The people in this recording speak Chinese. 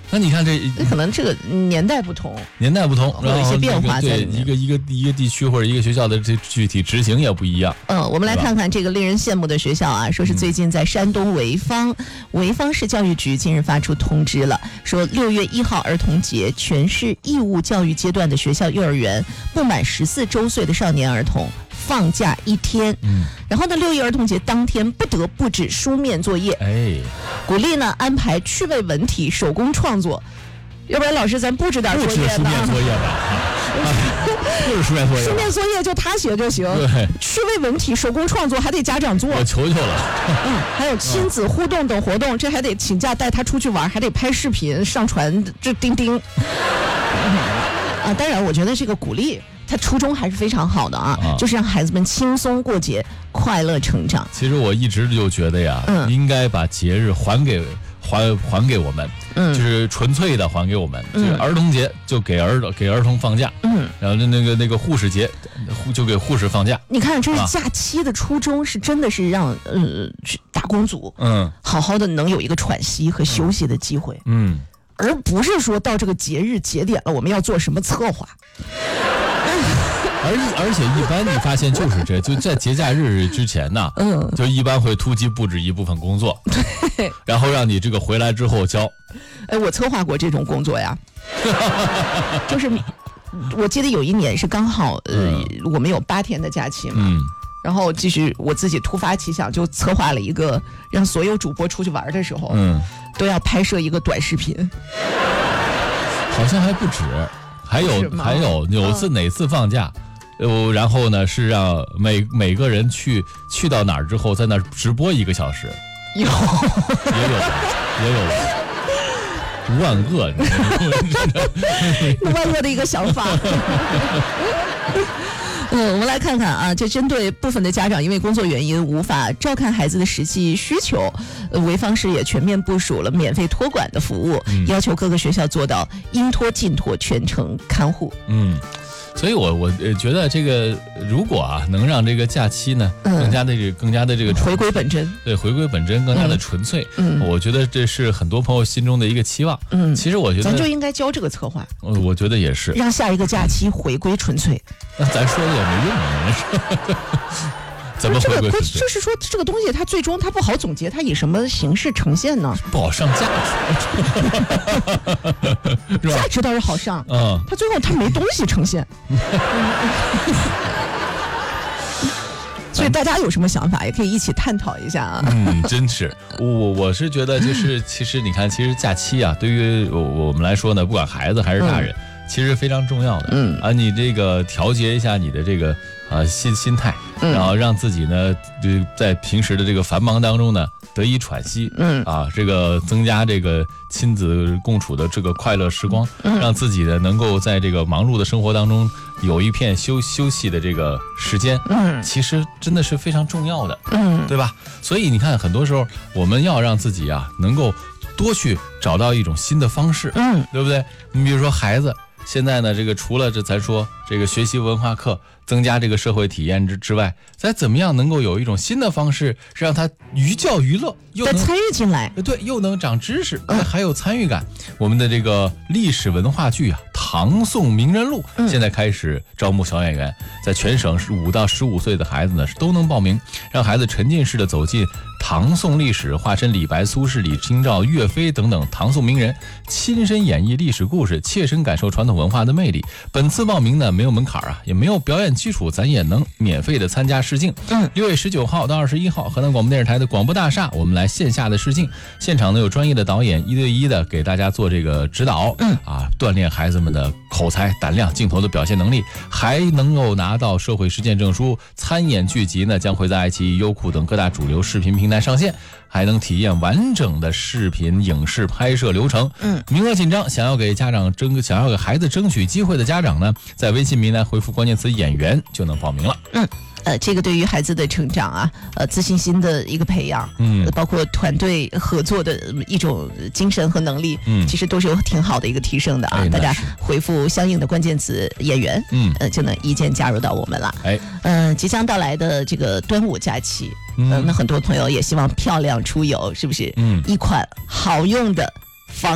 那你看这可能这个年代不同， 然后有一些变化在里面。 对一个地区或者一个学校的这具体执行也不一样。 我们来看看这个令人羡慕的学校啊，说是最近在山东潍坊市教育局近日发出通知了，说6月1号儿童节，全市义务教育阶段的学校幼儿园不满14周岁的少年儿童放假1天。然后呢，6一儿童节当天不得布置书面作业，鼓励呢安排趣味文体、手工创作。要不然老师咱布置点作业呢？ 书面作业吧，不是书面作业。 书面作业就他写就行。 对， 趣味文体、手工创作还得家长做。 我求求了。 还有亲子互动等活动，这还得请假带他出去玩，还得拍视频上传这钉钉。当然，我觉得这个鼓励。他初衷还是非常好的啊，就是让孩子们轻松过节，快乐成长。 其实我一直就觉得呀，应该把节日还给我们，就是纯粹的还给我们。就是儿童节就给儿童放假，然后那个护士节就给护士放假。 你看，这是假期的初衷，是真的是让打工族好好的能有一个喘息和休息的机会，而不是说到这个节日节点了，我们要做什么策划。 而且一般你发现就是就在节假日之前呢，就一般会突击布置一部分工作，然后让你这个回来之后交。 我策划过这种工作呀，就是我记得有一年是刚好我们有8天的假期嘛，然后就是我自己突发奇想，就策划了一个让所有主播出去玩的时候，都要拍摄一个短视频。 好像还不止，还有哪次放假。然后呢，是让每个人去到哪儿之后，在那儿直播1个小时，也有5万个， 5万个的一个想法。我们来看看啊，这针对部分的家长因为工作原因无法照看孩子的实际需求，潍坊市也全面部署了免费托管的服务，要求各个学校做到应托尽托，全程看护。 所以我觉得这个如果能让这个假期呢更加的这个回归本真， 对，回归本真，更加的纯粹，我觉得这是很多朋友心中的一个期望。其实我觉得咱就应该教这个策划， 我觉得也是让下一个假期回归纯粹。 那咱说的也没用啊。怎么回归纯粹？ 就是说这个东西它最终它不好总结，它以什么形式呈现呢？ 不好上价值。 价值倒是好上，它最后它没东西呈现。所以大家有什么想法也可以一起探讨一下啊。 真是，我是觉得就是其实你看，其实假期啊，对于我们来说呢，不管孩子还是大人，其实非常重要的。你这个调节一下你的这个心态，然后让自己呢在平时的这个繁忙当中呢得以喘息，这个增加这个亲子共处的这个快乐时光，让自己呢能够在这个忙碌的生活当中有一片休息的这个时间，其实真的是非常重要的，对吧？所以你看，很多时候我们要让自己能够多去找到一种新的方式，对不对？你比如说孩子。现在呢，这个除了咱说这个学习文化课，增加这个社会体验之外，再怎么样能够有一种新的方式，让他寓教于乐，又能参与进来， 对，又能长知识，还有参与感。我们的这个历史文化剧唐宋名人录现在开始招募小演员，在全省5到15岁的孩子呢都能报名，让孩子沉浸式的走进唐宋历史，化身李白、苏轼、李清照、岳飞等等唐宋名人，亲身演绎历史故事，切身感受传统文化的魅力。本次报名呢没有门槛也没有表演基础，咱也能免费的参加试镜。6月19号到21号，河南广播电视台的广播大厦，我们来线下的试镜，现场呢有专业的导演1对1的给大家做这个指导，锻炼孩子们的口才、胆量、镜头的表现能力，还能够拿到社会实践证书。参演剧集呢将会在爱奇艺、优酷等各大主流视频平台上线，还能体验完整的视频影视拍摄流程。名额紧张，想要给孩子争取机会的家长呢，在微信平台回复关键词演员就能报名了。 这个对于孩子的成长自信心的一个培养，包括团队合作的一种精神和能力，其实都是有挺好的一个提升的大家回复相应的关键词演员，就能一键加入到我们了。即将到来的这个端午假期，那很多朋友也希望漂亮出游，是不是？一款好用的